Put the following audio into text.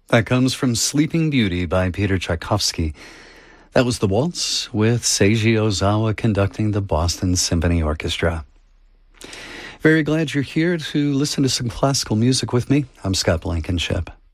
That comes from Sleeping Beauty by Peter Tchaikovsky. That was the waltz with Seiji Ozawa conducting the Boston Symphony Orchestra. Very glad you're here to listen to some classical music with me. I'm Scott Blankenship.